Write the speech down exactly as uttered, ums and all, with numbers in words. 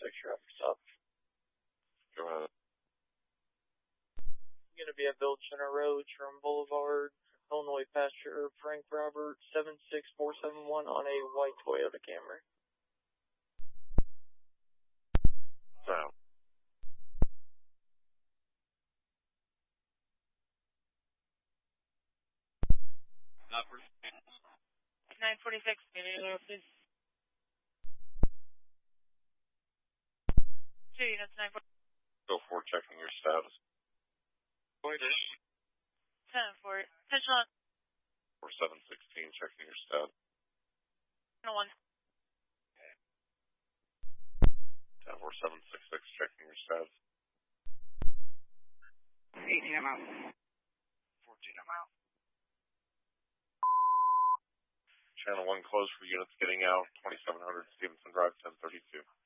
six traffic stop. Go ahead. I'm going to be at Village Center Road, Trum Boulevard, Illinois Pasture, Frank Robert, seven six four seven one on a white Toyota Camry. Sound. nine forty-six, please. Two units, nine forty-six. Go for checking your status. ten four, attention on. four seven sixteen, checking your status. one. ten four seven six six, checking your status. eighteen, I'm out. fourteen, I'm out. Channel one closed for units getting out, twenty-seven hundred Stevenson Drive, ten thirty-two.